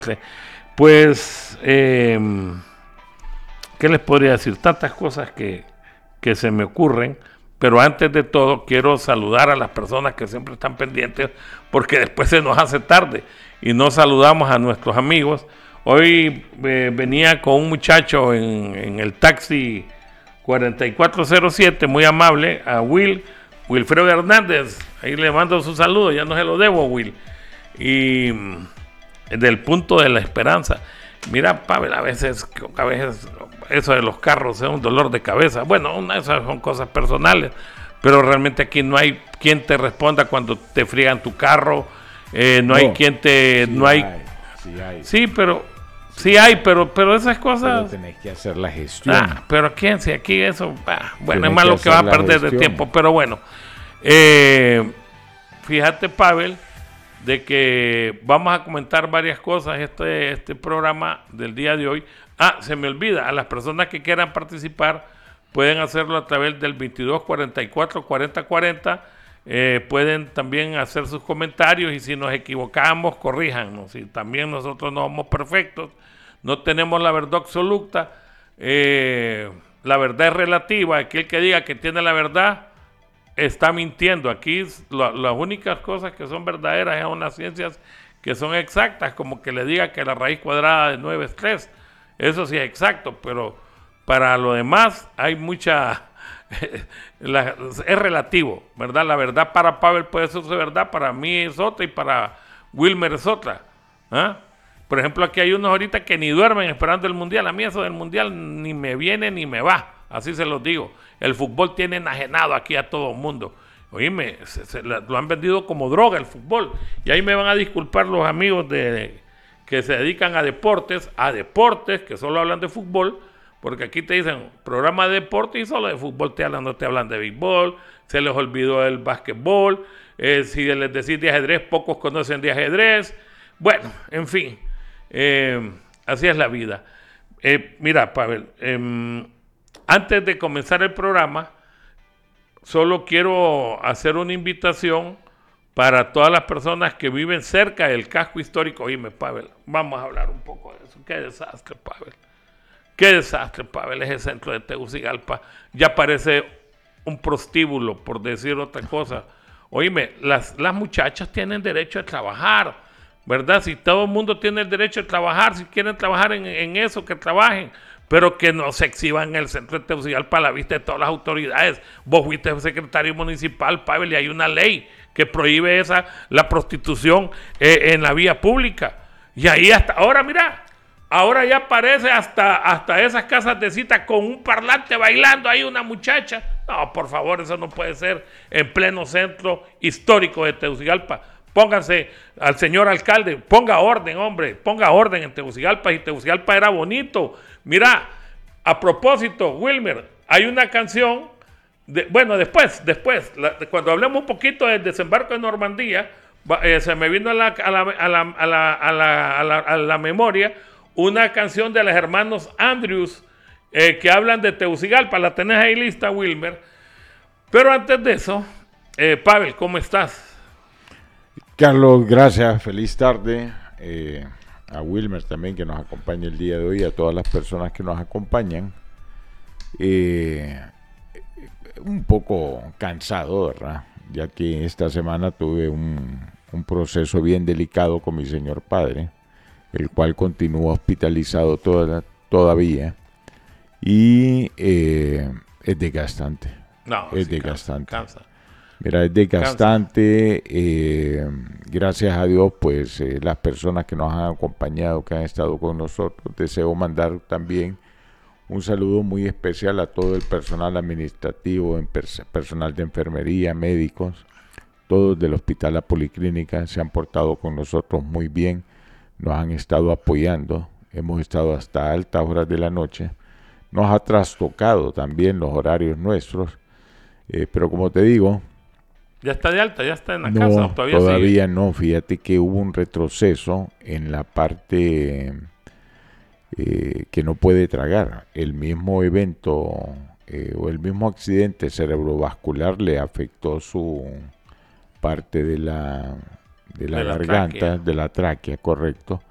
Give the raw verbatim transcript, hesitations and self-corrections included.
Sí. Pues, eh, ¿qué les podría decir? Tantas cosas que, que se me ocurren, pero antes de todo quiero saludar a las personas que siempre están pendientes, porque después se nos hace tarde y no saludamos a nuestros amigos. Hoy eh, venía con un muchacho en, en el taxi cuarenta y cuatro cero siete, muy amable, a Will, Wilfredo Hernández, ahí le mando su saludo, ya no se lo debo, Will, y del punto de la esperanza. Mira, Pavel, a veces, a veces eso de los carros es un dolor de cabeza. Bueno, una, esas son cosas personales, pero realmente aquí no hay quien te responda cuando te friegan tu carro, eh, no, no hay quien te, sí no hay, hay, sí hay, sí, pero sí, sí hay, pero, pero esas cosas. Pero tenés que hacer la gestión. Ah, pero quién, si aquí eso, ah, bueno, tenés es malo que, que va a perder gestión. de tiempo, pero bueno, eh, fíjate, Pavel, de que vamos a comentar varias cosas este, este programa del día de hoy. Ah, se me olvida, a las personas que quieran participar pueden hacerlo a través del veintidós cuarenta y cuatro cuarenta cuarenta, eh, pueden también hacer sus comentarios y si nos equivocamos, corríjanos. Y también nosotros no somos perfectos, no tenemos la verdad absoluta, eh, la verdad es relativa. Aquel que diga que tiene la verdad está mintiendo. Aquí lo, las únicas cosas que son verdaderas son unas ciencias que son exactas, como que le diga que la raíz cuadrada de nueve es tres. Eso sí es exacto, pero para lo demás hay mucha... la, es relativo, ¿verdad? La verdad para Pavel puede ser verdad, para mí es otra y para Wilmer es otra. ¿Ah? Por ejemplo, aquí hay unos ahorita que ni duermen esperando el Mundial. A mí eso del Mundial ni me viene ni me va. Así se los digo. El fútbol tiene enajenado aquí a todo el mundo. Oíme, se, se, lo han vendido como droga el fútbol. Y ahí me van a disculpar los amigos de, que se dedican a deportes, a deportes, que solo hablan de fútbol, porque aquí te dicen programa de deporte y solo de fútbol te hablan, no te hablan de béisbol, se les olvidó el básquetbol, eh, si les decís de ajedrez, pocos conocen de ajedrez. Bueno, en fin, eh, así es la vida. Eh, mira, Pavel, eh, antes de comenzar el programa, solo quiero hacer una invitación para todas las personas que viven cerca del casco histórico. Oíme, Pavel, vamos a hablar un poco de eso. Qué desastre, Pavel. Qué desastre, Pavel, ese centro de Tegucigalpa. Ya parece un prostíbulo, por decir otra cosa. Oíme, las, las muchachas tienen derecho a trabajar, ¿verdad? Si todo el mundo tiene el derecho a trabajar, si quieren trabajar en, en eso, que trabajen, pero que no se exhiban en el centro de Tegucigalpa a la vista de todas las autoridades. Vos fuiste secretario municipal, Pavel, y hay una ley que prohíbe esa, la prostitución eh, en la vía pública. Y ahí hasta ahora, mira, ahora ya aparece hasta, hasta esas casas de cita con un parlante bailando ahí una muchacha. No, por favor, eso no puede ser en pleno centro histórico de Tegucigalpa. Pónganse al señor alcalde, ponga orden, hombre, ponga orden en Tegucigalpa, y Tegucigalpa era bonito. Mira, a propósito, Wilmer, hay una canción, de, bueno, después, después, la, cuando hablemos un poquito del desembarco de Normandía, eh, se me vino a la, a, la, a, la, a, la, a, la, a, la, a la memoria una canción de los hermanos Andrews eh, que hablan de Tegucigalpa. La tenés ahí lista, Wilmer. Pero antes de eso, eh, Pavel, ¿cómo estás? Carlos, gracias, feliz tarde. Eh, a Wilmer también, que nos acompaña el día de hoy, a todas las personas que nos acompañan. Eh, un poco cansado, ¿verdad? Ya que esta semana tuve un, un proceso bien delicado con mi señor padre, el cual continúa hospitalizado toda, todavía, y eh, es desgastante. No, es sí, desgastante. Cansa, cansa. Mira, es desgastante. Eh, gracias a Dios, pues eh, las personas que nos han acompañado, que han estado con nosotros, deseo mandar también un saludo muy especial a todo el personal administrativo, personal de enfermería, médicos, todos del Hospital La Policlínica se han portado con nosotros muy bien, nos han estado apoyando, hemos estado hasta altas horas de la noche, nos ha trastocado también los horarios nuestros, eh, pero como te digo, ¿ya está de alta? ¿Ya está en la no, casa? ¿O todavía todavía sigue? no. Fíjate que hubo un retroceso en la parte eh, que no puede tragar. El mismo evento eh, o el mismo accidente cerebrovascular le afectó su parte de la, de la De la garganta, tráquea. de la tráquea, correcto.